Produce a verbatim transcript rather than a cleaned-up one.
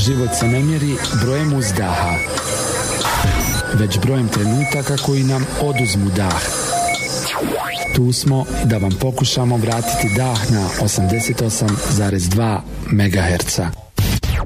Život se ne mjeri brojem uzdaha, već brojem trenutaka koji nam oduzmu dah. Tu smo da vam pokušamo vratiti dah na osamdeset osam zarez dva megaherca.